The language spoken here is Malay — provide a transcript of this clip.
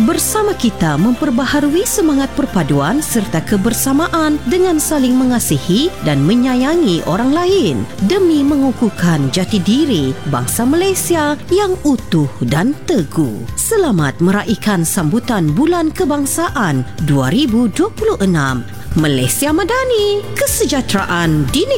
Bersama kita memperbaharui semangat perpaduan serta kebersamaan dengan saling mengasihi dan menyayangi orang lain demi mengukuhkan jati diri bangsa Malaysia yang utuh dan teguh. Selamat meraihkan sambutan Bulan Kebangsaan 2026. Malaysia Madani, kesejahteraan di